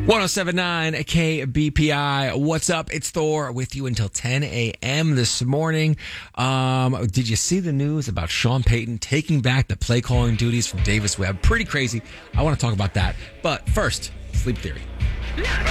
1079 KBPI. What's up? It's Thor with you until 10 a.m. this morning. Did you see the news about Sean Payton taking back the play calling duties from Davis Webb? Pretty crazy. I want to talk about that. But first, Sleep Theory.